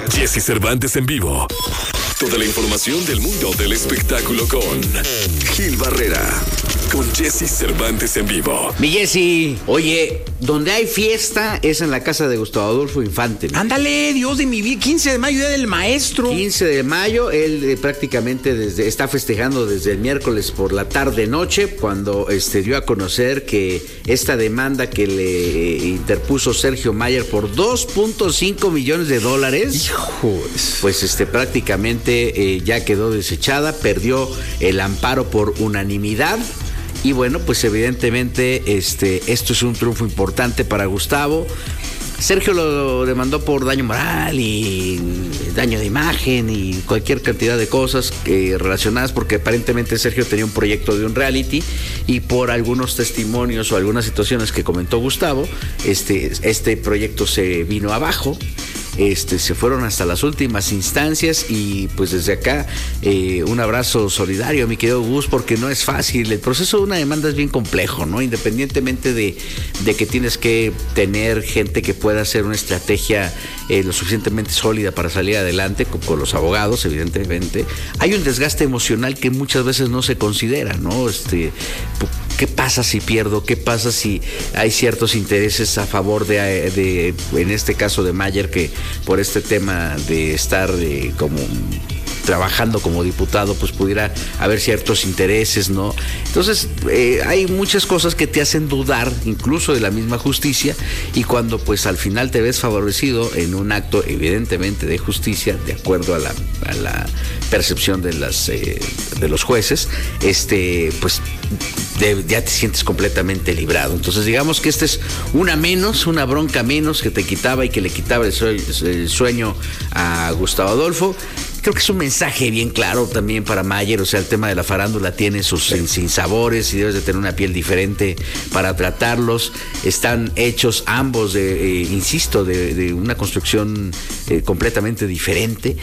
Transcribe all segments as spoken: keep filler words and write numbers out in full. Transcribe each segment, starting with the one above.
Jesse Cervantes en vivo. Toda la información del mundo del espectáculo con Gil Barrera. Con Jesse Cervantes en vivo. Mi Jesse, oye, donde hay fiesta es en la casa de Gustavo Adolfo Infante. Ándale, Dios de mi vida, quince de mayo, día del maestro. quince de mayo, él eh, prácticamente desde, está festejando desde el miércoles por la tarde-noche, cuando este, dio a conocer que esta demanda que le eh, interpuso Sergio Mayer por dos punto cinco millones de dólares, Hijos. pues este, prácticamente eh, ya quedó desechada, perdió el amparo por unanimidad. Y bueno, pues evidentemente este, esto es un triunfo importante para Gustavo. Sergio lo demandó por daño moral y daño de imagen y cualquier cantidad de cosas eh, relacionadas, porque aparentemente Sergio tenía un proyecto de un reality y por algunos testimonios o algunas situaciones que comentó Gustavo, este, este proyecto se vino abajo. Este, se fueron hasta las últimas instancias y pues desde acá eh, un abrazo solidario, mi querido Gus, porque no es fácil. El proceso de una demanda es bien complejo, ¿no? Independientemente de, de que tienes que tener gente que pueda hacer una estrategia eh, lo suficientemente sólida para salir adelante con, con los abogados, evidentemente. Hay un desgaste emocional que muchas veces no se considera, ¿no? Este, ¿qué pasa si pierdo? ¿Qué pasa si hay ciertos intereses a favor de, de en este caso de Mayer, que por este tema de estar eh, como trabajando como diputado, pues pudiera haber ciertos intereses, ¿no? Entonces, eh, hay muchas cosas que te hacen dudar, incluso de la misma justicia, y cuando pues al final te ves favorecido en un acto evidentemente de justicia, de acuerdo a la, a la percepción de las eh, de los jueces, este, pues de, ya te sientes completamente librado. Entonces, digamos que esta es una menos, una bronca menos que te quitaba y que le quitaba el sueño, el sueño a Gustavo Adolfo. Creo que es un mensaje bien claro también para Mayer. O sea, el tema de la farándula tiene sus sí. sinsabores y debes de tener una piel diferente para tratarlos. Están hechos ambos, de, eh, insisto, de, de una construcción eh, completamente diferente.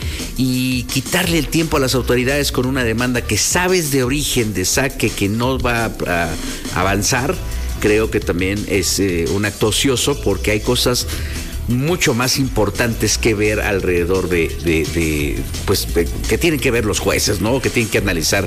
Y quitarle el tiempo a las autoridades con una demanda que sabes de origen, de saque, que no va a, a avanzar, creo que también es eh, un acto ocioso, porque hay cosas mucho más importantes que ver alrededor de, de, de pues que tienen que ver los jueces, ¿no? Que tienen que analizar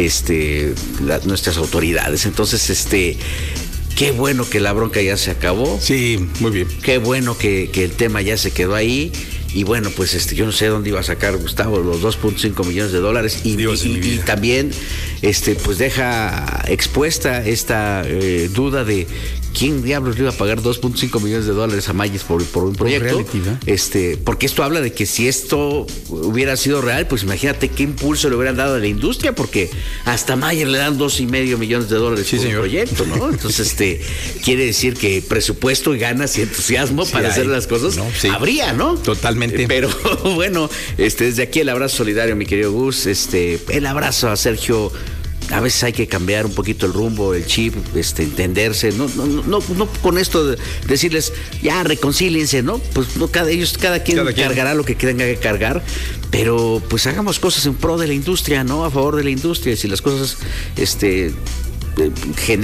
este la, nuestras autoridades. Entonces, este qué bueno que la bronca ya se acabó. Sí, muy bien. Qué bueno que, que el tema ya se quedó ahí. Y bueno, pues este, yo no sé dónde iba a sacar Gustavo los dos punto cinco millones de dólares. Y, y, y también este, pues deja expuesta esta eh, duda de quién diablos le iba a pagar dos punto cinco millones de dólares a Mayer por, por un proyecto. Reality, ¿no? Este, porque esto habla de que si esto hubiera sido real, pues imagínate qué impulso le hubieran dado a la industria, porque hasta Mayer le dan dos y medio millones de dólares sí, por señor. un proyecto, ¿no? Entonces, este, quiere decir que presupuesto y ganas y entusiasmo sí para hay. hacer las cosas no, sí. habría, ¿no? Totalmente. Pero bueno, este, desde aquí el abrazo solidario, mi querido Gus, este, el abrazo a Sergio. A veces hay que cambiar un poquito el rumbo, el chip, este, entenderse, no, no, no, no con esto de decirles ya reconcíliense, ¿no? Pues no, cada ellos, cada quien cada cargará quien. lo que tenga que cargar, pero pues hagamos cosas en pro de la industria, ¿no? A favor de la industria. Si las cosas, este, generan